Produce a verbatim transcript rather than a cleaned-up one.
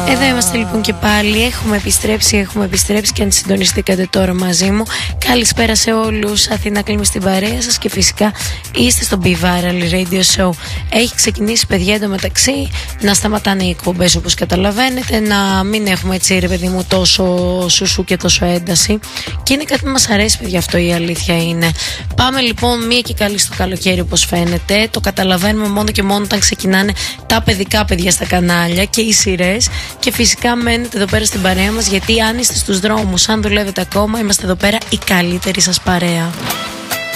Εδώ είμαστε λοιπόν και πάλι. Έχουμε επιστρέψει, έχουμε επιστρέψει και αν συντονιστήκατε τώρα μαζί μου. Καλησπέρα σε όλους. Αθήνα κλείνουμε στην παρέα σας και φυσικά είστε στο Be Viral Radio Show. Έχει ξεκινήσει, παιδιά, εντωμεταξύ να σταματάνε οι εκπομπές όπως καταλαβαίνετε, να μην έχουμε έτσι, ρε παιδί μου, τόσο σουσού και τόσο ένταση. Και είναι κάτι που μας αρέσει, παιδιά, αυτό η αλήθεια είναι. Πάμε λοιπόν μία και καλή στο καλοκαίρι, όπως φαίνεται. Το καταλαβαίνουμε μόνο και μόνο όταν ξεκινάνε τα παιδικά παιδιά στα κανάλια και οι σειρές. Και φυσικά μένετε εδώ πέρα στην παρέα μας, γιατί αν είστε στους δρόμους, αν δουλεύετε ακόμα, είμαστε εδώ πέρα η καλύτερη σας παρέα.